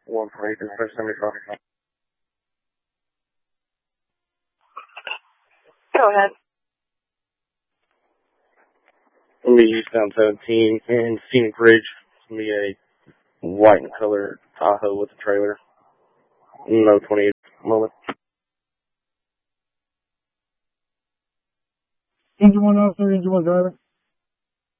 148 to 75. Go ahead. It's going to be Eastbound 17 in Scenic Ridge. It's going to be a white and color Tahoe with a trailer. No 28 moment. Engine 1 officer, engine 1 driver.